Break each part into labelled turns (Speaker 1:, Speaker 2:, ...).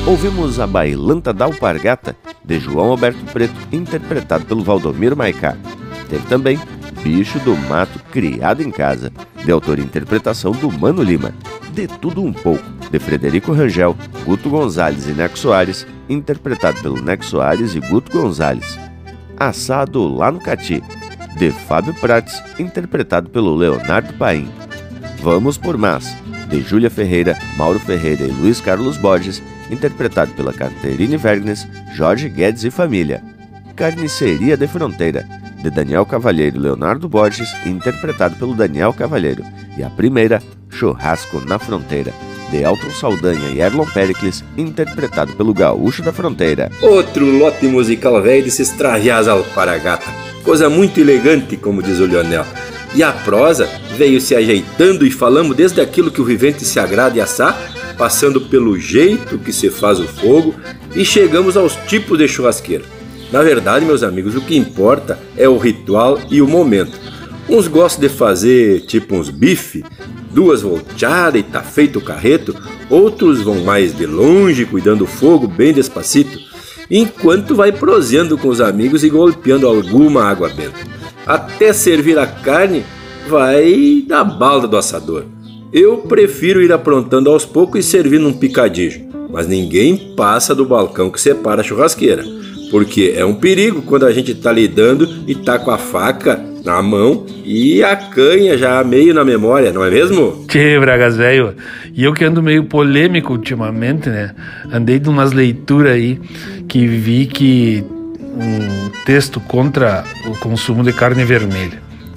Speaker 1: Ouvimos a Bailanta da Alpargata, de João Alberto Preto, interpretado pelo Valdomiro Maicá. Teve também Bicho do Mato Criado em Casa, de autoria e interpretação do Mano Lima. De Tudo Um Pouco, de Frederico Rangel, Guto Gonzalez e Neco Soares, interpretado pelo Neco Soares e Guto Gonzalez. Assado Lá no Cati, de Fábio Prates, interpretado pelo Leonardo Paim. Vamos por Mas, de Júlia Ferreira, Mauro Ferreira e Luiz Carlos Borges, interpretado pela Caterine Vergnes, Jorge Guedes e família. Carniceria de Fronteira, de Daniel Cavalheiro e Leonardo Borges, interpretado pelo Daniel Cavalheiro. E a primeira, Churrasco na Fronteira, de Elton Saldanha e Erlon Pericles, interpretado pelo Gaúcho da Fronteira.
Speaker 2: Outro lote musical velho de se extraviar as alpargata. Coisa muito elegante, como diz o Leonel. E a prosa veio se ajeitando e falamos desde aquilo que o vivente se agrada e assar, passando pelo jeito que se faz o fogo e chegamos aos tipos de churrasqueira. Na verdade, meus amigos, o que importa é o ritual e o momento. Uns gostam de fazer tipo uns bife, 2 volteadas e tá feito o carreto. Outros vão mais de longe, cuidando do fogo bem despacito, enquanto vai proseando com os amigos e golpeando alguma água benta. Até servir a carne vai da balda do assador. Eu prefiro ir aprontando aos poucos e servindo um picadinho, mas ninguém passa do balcão que separa a churrasqueira, porque é um perigo quando a gente tá lidando e tá com a faca na mão e a canha já meio na memória, não é mesmo?
Speaker 3: Tchê, Bragas, velho. E eu que ando meio polêmico ultimamente, né? Andei de umas leituras aí que vi que um texto contra o consumo de carne vermelha,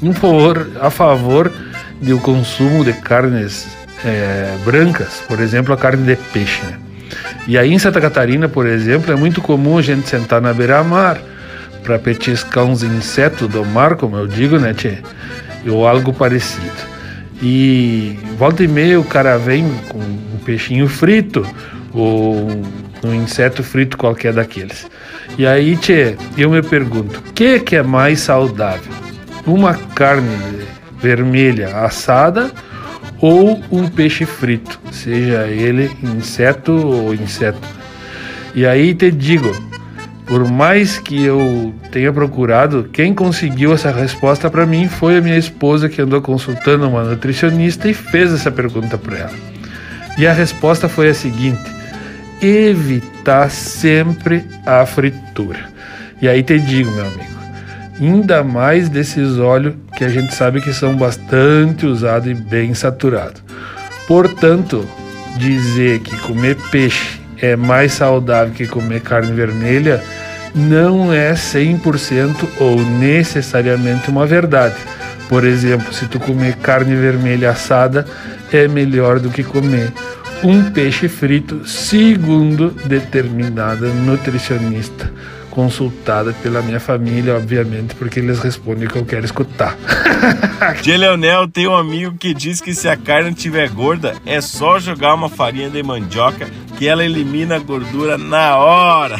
Speaker 3: a favor do consumo de carnes brancas, por exemplo, a carne de peixe, né? E aí em Santa Catarina, por exemplo, é muito comum a gente sentar na beira-mar para petiscar uns insetos do mar, como eu digo, né, tchê? Ou algo parecido. E volta e meia o cara vem com um peixinho frito ou um inseto frito qualquer daqueles. E aí, tchê, eu me pergunto, o que é mais saudável? Uma carne vermelha assada ou um peixe frito, seja ele inseto ou inseto? E aí te digo, por mais que eu tenha procurado, quem conseguiu essa resposta para mim foi a minha esposa, que andou consultando uma nutricionista e fez essa pergunta para ela. E a resposta foi a seguinte: evitar sempre a fritura. E aí te digo, meu amigo, ainda mais desses óleos que a gente sabe que são bastante usados e bem saturados. Portanto, dizer que comer peixe é mais saudável que comer carne vermelha não é 100% ou necessariamente uma verdade. Por exemplo, se tu comer carne vermelha assada, é melhor do que comer um peixe frito, segundo determinada nutricionista, consultada pela minha família, obviamente, porque eles respondem o que eu quero escutar.
Speaker 4: Tchê Leonel, tem um amigo que diz que se a carne estiver gorda, é só jogar uma farinha de mandioca que ela elimina a gordura na hora.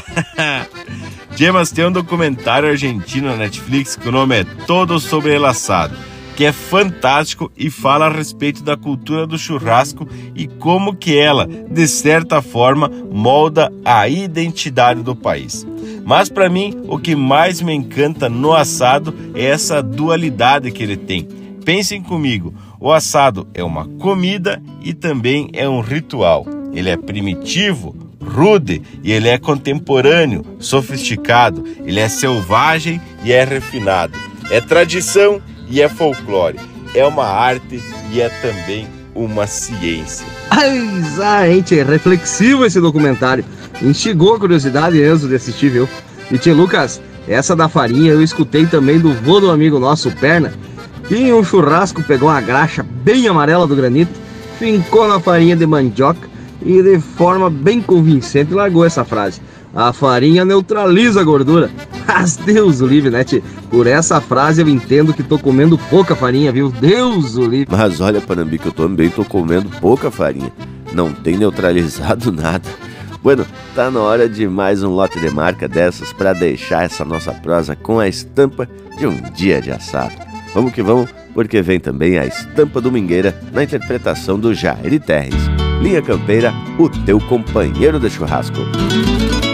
Speaker 4: Tchê, mas tem um documentário argentino na Netflix que o nome é Todo Sobre El Asado, que é fantástico e fala a respeito da cultura do churrasco e como que ela, de certa forma, molda a identidade do país. Mas para mim, o que mais me encanta no assado é essa dualidade que ele tem. Pensem comigo, o assado é uma comida e também é um ritual. Ele é primitivo, rude e ele é contemporâneo, sofisticado. Ele é selvagem e é refinado. É tradição e é folclore. É uma arte e é também uma ciência.
Speaker 5: Gente, é reflexivo esse documentário. Instigou a curiosidade mesmo de assistir, viu? E tio Lucas, essa da farinha eu escutei também do vô do amigo nosso, Perna, que em um churrasco pegou uma graxa bem amarela do granito, fincou na farinha de mandioca e de forma bem convincente largou essa frase: a farinha neutraliza a gordura. Mas Deus o livre, né, tio? Por essa frase eu entendo que tô comendo pouca farinha, viu? Deus o livre.
Speaker 1: Mas olha, Panambi, que eu também tô comendo pouca farinha. Não tem neutralizado nada. Bueno, tá na hora de mais um lote de marca dessas para deixar essa nossa prosa com a estampa de um dia de assado. Vamos que vamos, porque vem também a estampa domingueira na interpretação do Jair Terres. Linha Campeira, o teu companheiro de churrasco.